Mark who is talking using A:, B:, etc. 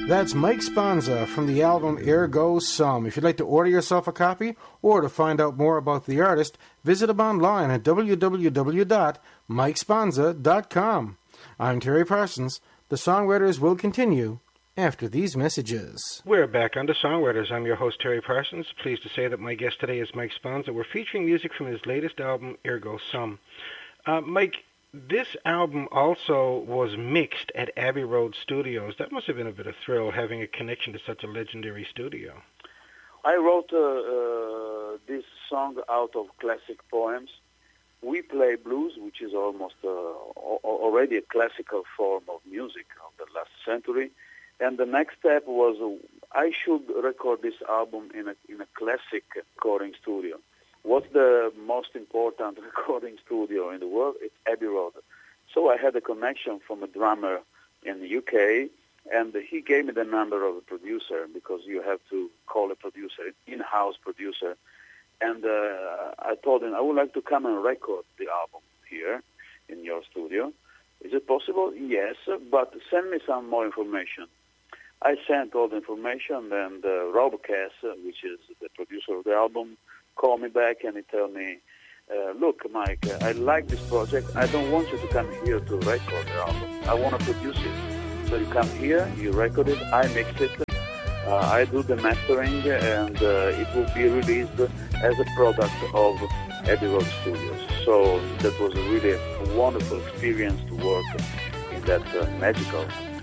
A: That's Mike Sponza from the album Ergo Sum. If you'd like to order yourself a copy or to find out more about the artist, visit him online at www.mikesponza.com. I'm Terry Parsons. The Songwriters will continue after these messages.
B: We're back on The Songwriters. I'm your host, Terry Parsons. Pleased to say that my guest today is Mike Sponza. We're featuring music from his latest album, Ergo Sum. Mike, this album also was mixed at Abbey Road Studios. That must have been a bit of thrill, having a connection to such a legendary studio.
C: I wrote this song out of classic poems. We play blues, which is almost already a classical form of music of the last century. And the next step was I should record this album in a classic recording studio. What's the most important recording studio in the world? It's Abbey Road. So I had a connection from a drummer in the UK, and he gave me the number of a producer, because you have to call a producer, an in-house producer. And I told him, I would like to come and record the album here in your studio. Is it possible? Yes, but send me some more information. I sent all the information, and Rob Cass, which is the producer of the album, called me back and he told me, look, Mike, I like this project. I don't want you to come here to record the album. I want to produce it. So you come here, you record it, I mix it, I do the mastering, and it will be released as a product of Abbey Road Studios. So that was a really wonderful experience to work in that magical